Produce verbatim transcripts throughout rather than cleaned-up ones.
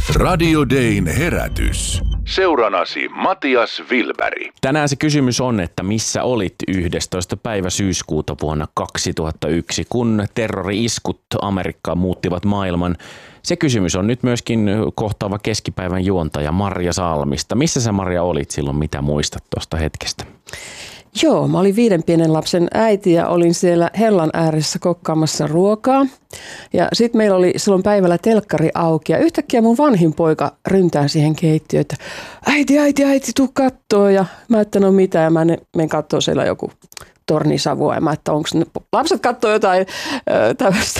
Radio Dayn herätys. Seuranasi Matias Wilberg. Tänään se kysymys on, että missä olit yhdestoista päivä syyskuuta vuonna kaksituhattayksi, kun terrori-iskut Amerikkaan muuttivat maailman. Se kysymys on nyt myöskin kohtaava keskipäivän juontaja Marja Salmista. Missä sä, Marja, olit silloin? Mitä muistat tuosta hetkestä? Joo, mä olin viiden pienen lapsen äiti ja olin siellä hellan ääressä kokkaamassa ruokaa. Ja sitten meillä oli silloin päivällä telkkari auki ja yhtäkkiä mun vanhin poika ryntää siihen keittiöön, että äiti, äiti, äiti, tuu kattoo. Ja mä että no mitä, ja mä menen kattoo siellä joku tornisavua ja mä että onko ne lapset kattoo jotain äh, tämmöistä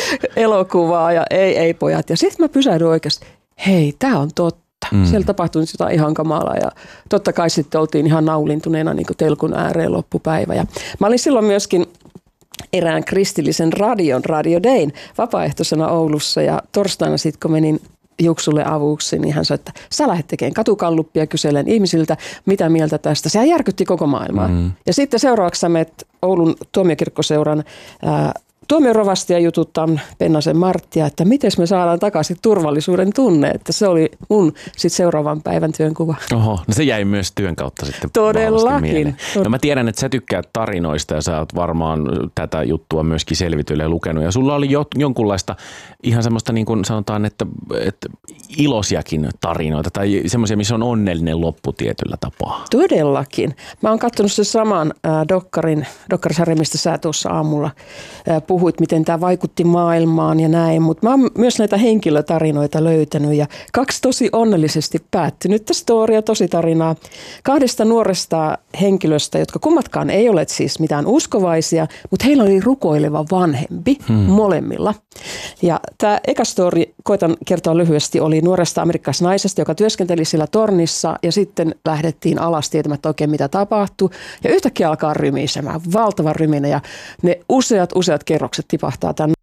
elokuvaa ja ei, ei pojat. Ja sitten mä pysähdyin oikeasti, hei, tää on totta. Mm. Siellä tapahtui jotain ihan kamalaa ja totta kai sitten oltiin ihan naulintuneena niin kuin telkun ääreen loppupäivä. Ja mä olin silloin myöskin erään kristillisen radion, Radio Dayn, vapaaehtoisena Oulussa ja torstaina sitten kun menin Juksulle avuksi, niin hän sanoi, että sä lähdet tekemään katukalluppia kyselen ihmisiltä, mitä mieltä tästä. Sehän järkytti koko maailmaa. Mm. Ja sitten seuraavaksi sä menet Oulun tuomiokirkkoseuran ää, tuomiorovastia jututtaa Pennasen Marttia, että miten me saadaan takaisin turvallisuuden tunne, että se oli mun sit seuraavan päivän työnkuva. Oho, no se jäi myös työn kautta sitten todellakin. No mä tiedän, että sä tykkäät tarinoista ja sä oot varmaan tätä juttua myöskin selvitylle lukenut ja sulla oli jo, jonkunlaista ihan semmoista niin kuin sanotaan, että, että ilosiakin tarinoita tai semmoisia, missä on onnellinen loppu tietyllä tapaa. Todellakin. Mä oon katsonut sen saman äh, dokkarin, dokkarisarja, mistä sä tuossa aamulla äh, puhuit, miten tämä vaikutti maailmaan ja näin, mutta mä oon myös näitä henkilötarinoita löytänyt ja kaksi tosi onnellisesti päättynyttä storia, tosi tarinaa kahdesta nuoresta henkilöstä, jotka kummatkaan ei ole siis mitään uskovaisia, mutta heillä oli rukoileva vanhempi hmm. molemmilla. Ja tämä eka story, koitan kertoa lyhyesti, oli nuoresta amerikkalaisnaisesta, joka työskenteli sillä tornissa ja sitten lähdettiin alas tietämättä oikein mitä tapahtui ja yhtäkkiä alkaa rymisemään, valtava ryminä ja ne useat useat kerrokset tipahtaa tämän